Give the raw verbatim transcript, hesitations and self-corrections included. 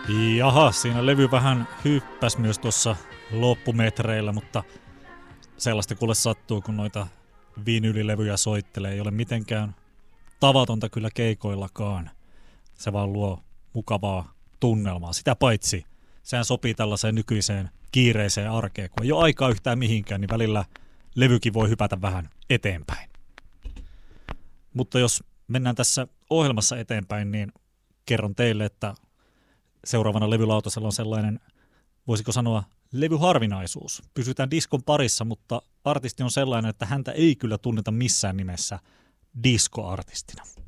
Jaha, siinä levy vähän hyppäs myös tuossa loppumetreillä, mutta sellaista kuule sattuu, kun noita vinyylilevyjä soittelee. Ei ole mitenkään tavatonta kyllä keikoillakaan. Se vaan luo mukavaa tunnelmaa. Sitä paitsi sehän sopii tällaiseen nykyiseen kiireiseen arkeen, kun ei ole aikaa yhtään mihinkään, niin välillä levykin voi hypätä vähän eteenpäin. Mutta jos mennään tässä ohjelmassa eteenpäin, niin kerron teille, että seuraavana levylautasella on sellainen, voisiko sanoa, levyharvinaisuus. Pysytään diskon parissa, mutta artisti on sellainen, että häntä ei kyllä tunneta missään nimessä diskoartistina.